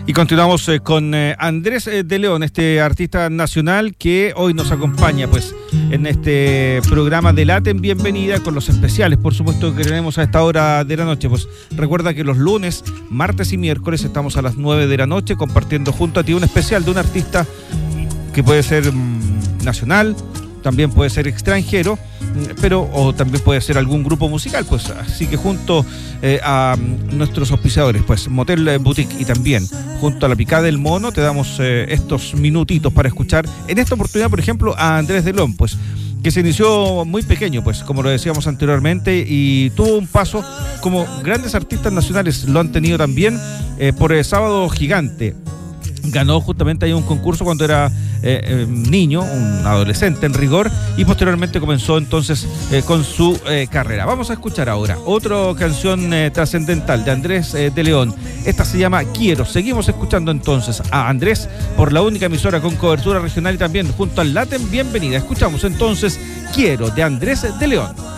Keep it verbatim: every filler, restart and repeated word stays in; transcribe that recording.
Y continuamos eh, con eh, Andrés eh, de León, este artista nacional que hoy nos acompaña pues en este programa de Laten Bienvenida con los especiales, por supuesto, que tenemos a esta hora de la noche. Pues recuerda que los lunes, martes y miércoles estamos a las nueve de la noche compartiendo junto a ti un especial de un artista que puede ser mmm, nacional, también puede ser extranjero, pero o también puede ser algún grupo musical, pues así que junto eh, a um, nuestros auspiciadores, pues Motel Boutique y también junto a la Picada del Mono te damos eh, estos minutitos para escuchar en esta oportunidad, por ejemplo, a Andrés de León, pues que se inició muy pequeño, pues como lo decíamos anteriormente, y tuvo un paso como grandes artistas nacionales lo han tenido también eh, por el Sábado Gigante. Ganó justamente ahí un concurso cuando era eh, eh, niño, un adolescente en rigor, y posteriormente comenzó entonces eh, con su eh, carrera. Vamos a escuchar ahora otra canción eh, trascendental de Andrés eh, de León. Esta se llama Quiero. Seguimos escuchando entonces a Andrés por la única emisora con cobertura regional y también junto al Laten Bienvenida. Escuchamos entonces Quiero de Andrés de León.